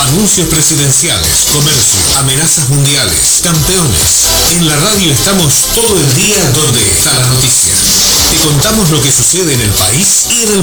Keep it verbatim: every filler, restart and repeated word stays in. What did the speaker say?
Anuncios presidenciales, comercio, amenazas mundiales, campeones. En la radio estamos todo el día donde está la noticia. Te contamos lo que sucede en el país y en el